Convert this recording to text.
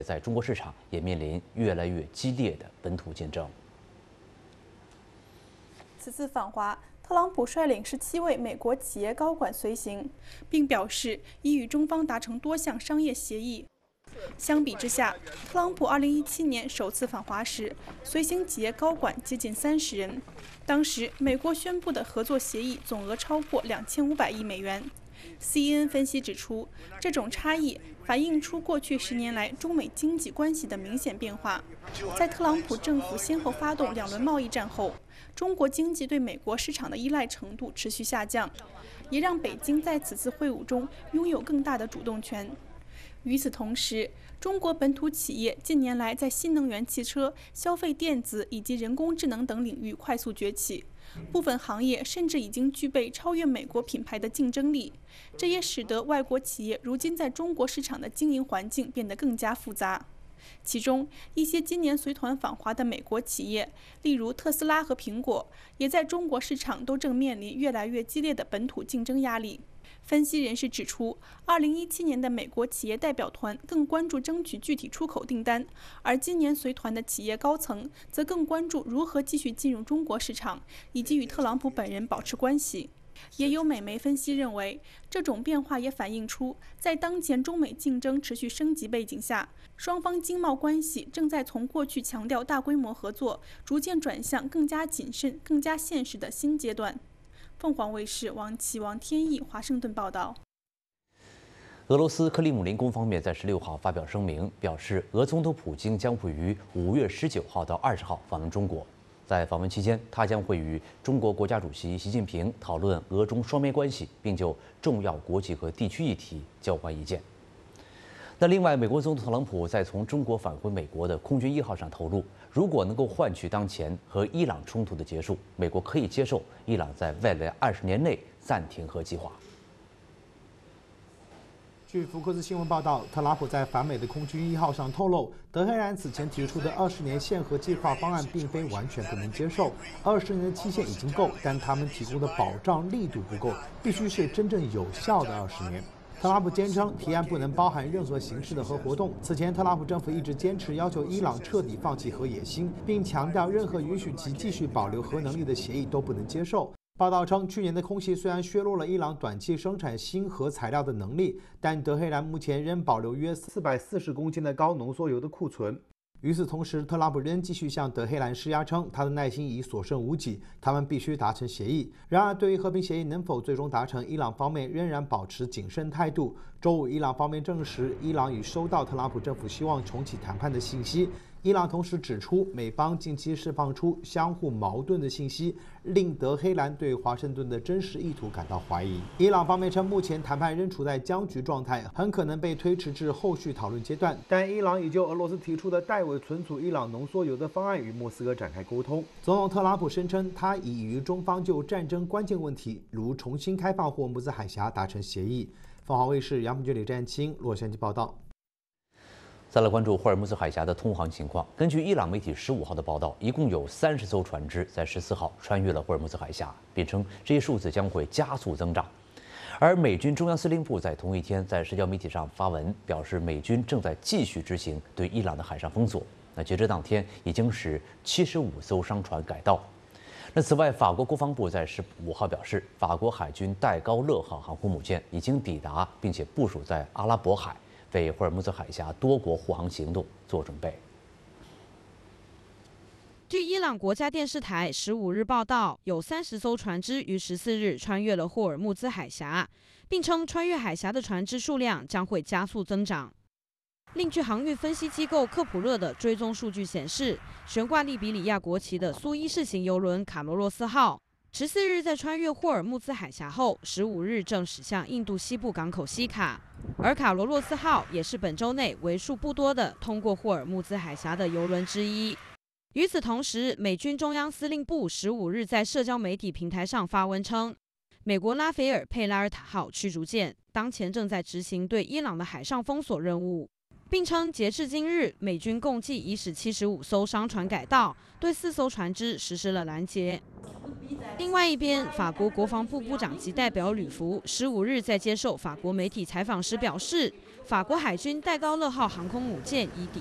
在中国市场也面临越来越激烈的本土竞争。 此次访华，特朗普率领17位美国企业高管随行，并表示已与中方达成多项商业协议。相比之下，特朗普2017年首次访华时，随行企业高管接近30人。当时，美国宣布的合作协议总额超过2500亿美元。CNN 分析指出，这种差异反映出过去10年来中美经济关系的明显变化。在特朗普政府先后发动2轮贸易战后，中国经济对美国市场的依赖程度持续下降，也让北京在此次会晤中拥有更大的主动权。与此同时，中国本土企业近年来在新能源汽车、消费电子以及人工智能等领域快速崛起，部分行业甚至已经具备超越美国品牌的竞争力。这也使得外国企业如今在中国市场的经营环境变得更加复杂。其中，一些今年随团访华的美国企业，例如特斯拉和苹果，也在中国市场都正面临越来越激烈的本土竞争压力。分析人士指出，2017年的美国企业代表团更关注争取具体出口订单，而今年随团的企业高层则更关注如何继续进入中国市场，以及与特朗普本人保持关系。也有美媒分析认为，这种变化也反映出，在当前中美竞争持续升级背景下，双方经贸关系正在从过去强调大规模合作，逐渐转向更加谨慎、更加现实的新阶段。凤凰卫视王琦、王天意华盛顿报道。 俄罗斯克里姆林宫方面在16号发表声明，表示俄总统普京将会于5月19号到20号访问中国。在访问期间，他将会与中国国家主席习近平讨论俄中双边关系，并就重要国际和地区议题交换意见。那另外，美国总统特朗普在从中国返回美国的空军1号上透露，如果能够换取当前和伊朗冲突的结束，美国可以接受伊朗在未来20年内暂停核计划。 据福克斯新闻报道，特朗普在返美的空军1号上透露，德黑兰此前提出的20年限核计划方案并非完全不能接受，20年的期限已经够，但他们提供的保障力度不够，必须是真正有效的20年。特朗普坚称，提案不能包含任何形式的核活动。此前，特朗普政府一直坚持要求伊朗彻底放弃核野心，并强调任何允许其继续保留核能力的协议都不能接受。报道称，去年的空袭虽然削弱了伊朗短期生产新核材料的能力，但德黑兰目前仍保留约440公斤的高浓缩铀的库存。与此同时，特朗普仍继续向德黑兰施压，称他的耐心已所剩无几，他们必须达成协议。然而，对于和平协议能否最终达成，伊朗方面仍然保持谨慎态度。周五，伊朗方面证实，伊朗已收到特朗普政府希望重启谈判的信息。伊朗同时指出，美方近期释放出相互矛盾的信息，令德黑兰对华盛顿的真实意图感到怀疑。伊朗方面称，目前谈判仍处在僵局状态，很可能被推迟至后续讨论阶段。但伊朗已就俄罗斯提出的代为存储伊朗浓缩铀的方案与莫斯科展开沟通。总统特朗普声称，他已与中方就战争关键问题，如重新开放霍尔木兹海峡达成协议。凤凰卫视杨平军、李占清洛杉矶报道。 再来关注霍尔木兹海峡的通航情况。根据伊朗媒体15号的报道，一共有30艘船只在14号穿越了霍尔木兹海峡，并称这些数字将会加速增长。而美军中央司令部在同一天在社交媒体上发文，表示美军正在继续执行对伊朗的海上封锁。那截至当天，已经使75艘商船改道。那此外，法国国防部在15号表示，法国海军戴高乐号航空母舰已经抵达，并且部署在阿拉伯海，为霍尔木兹海峡多国护航行动做准备。 据伊朗国家电视台15日报道，有30艘船只于14日穿越了霍尔木兹海峡，并称穿越海峡的船只数量将会加速增长。另据航运分析机构科普勒的追踪数据显示，悬挂利比里亚国旗的苏伊士型邮轮卡罗洛斯号14日在穿越霍尔木兹海峡后，15日正驶向印度西部港口西卡，而卡罗洛斯号也是本周内为数不多的通过霍尔木兹海峡的邮轮之一。与此同时，美军中央司令部15日在社交媒体平台上发文称，美国拉斐尔·佩拉尔塔号驱逐舰当前正在执行对伊朗的海上封锁任务，并称截至今日，美军共计已使75艘商船改道，对4艘船只实施了拦截。另外一边，法国国防部部长及代表吕福15日在接受法国媒体采访时表示， 法国海军戴高乐号航空母舰以抵